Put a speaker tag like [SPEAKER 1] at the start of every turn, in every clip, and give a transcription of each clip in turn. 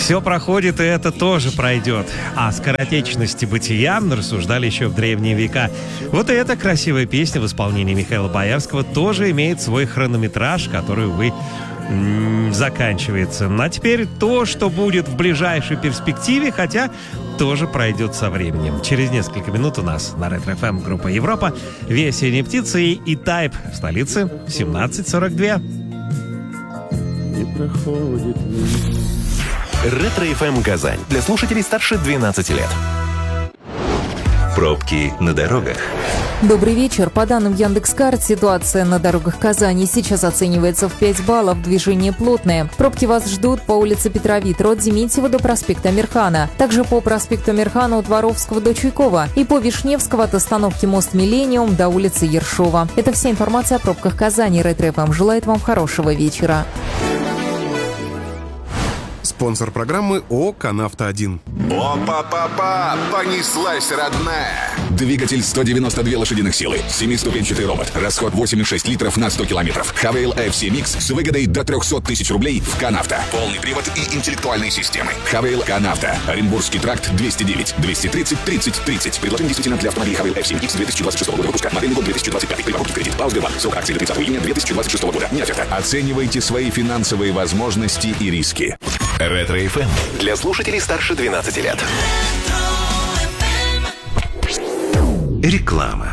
[SPEAKER 1] Все проходит, и это тоже пройдет. О скоротечности бытия рассуждали еще в древние века. Вот и эта красивая песня в исполнении Михаила Боярского тоже имеет свой хронометраж, который, увы, заканчивается. А теперь то, что будет в ближайшей перспективе, хотя тоже пройдет со временем. Через несколько минут у нас на Ретро ФМ группа Европа, «Весенние птицы» и «Тайп» в столице 17:42.
[SPEAKER 2] Не проходит
[SPEAKER 3] Ретро-ФМ Казань. Для слушателей старше 12 лет. Пробки на дорогах.
[SPEAKER 4] Добрый вечер. По данным Яндекс.Карт, ситуация на дорогах Казани сейчас оценивается в 5 баллов. Движение плотное. Пробки вас ждут по улице Петровитра от Дементьева до проспекта Амирхана. Также по проспекту Амирхана от Воровского до Чуйкова. И по Вишневского от остановки мост Миллениум до улицы Ершова. Это вся информация о пробках Казани. Ретро-ФМ желает вам хорошего вечера.
[SPEAKER 5] Спонсор программы ООО «Канавто-1».
[SPEAKER 6] Опа-па-па! Понеслась, родная!
[SPEAKER 7] Двигатель 192 лошадиных силы, 7-ступенчатый робот, расход 8,6 литров на 100 километров. Хавейл FC Mix с выгодой до 300 тысяч рублей в «Канавто». Полный привод и интеллектуальные системы. Хавейл «Канавто». Оренбургский тракт 209 230 30 30. Предложение действительно для автомобилей Хавейл FC Mix 2026 года выпуска. Модельный год 2025. При покупке в кредит. По СГБ. Срок акции до 30 июня 2026 года. Не оферта. Оценивайте свои финансовые возможности и риски.
[SPEAKER 3] Ретро-ФМ. Для слушателей старше 12 лет. Реклама.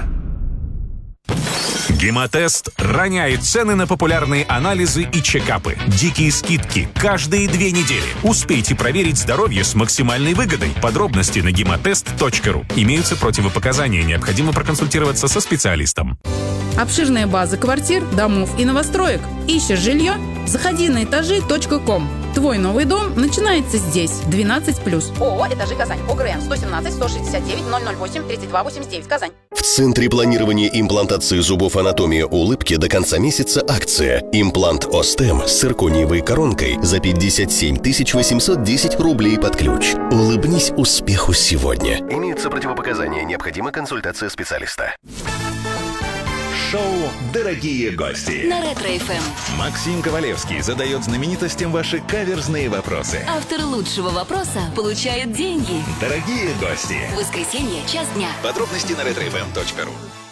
[SPEAKER 8] Гемотест роняет цены на популярные анализы и чекапы. Дикие скидки каждые 2 недели. Успейте проверить здоровье с максимальной выгодой. Подробности на гемотест.ру. Имеются противопоказания. Необходимо проконсультироваться со специалистом.
[SPEAKER 9] Обширная база квартир, домов и новостроек. Ищешь жилье? Заходи на этажи.ком. Твой новый дом начинается здесь. 12+.
[SPEAKER 10] ООО «Этажи Казань». ОГРН 117 169 008 32 89. Казань.
[SPEAKER 11] В Центре планирования и имплантации зубов «Анатомия улыбки» до конца месяца акция. Имплант Остем с циркониевой коронкой за 57 810 рублей под ключ. Улыбнись успеху сегодня.
[SPEAKER 3] Имеются противопоказания. Необходима консультация специалиста. Шоу «Дорогие гости»
[SPEAKER 12] на Ретро-ФМ.
[SPEAKER 3] Максим Ковалевский задает знаменитостям ваши каверзные вопросы.
[SPEAKER 12] Автор лучшего вопроса получает деньги.
[SPEAKER 3] Дорогие гости.
[SPEAKER 12] Воскресенье, час дня.
[SPEAKER 3] Подробности на retrofm.ru.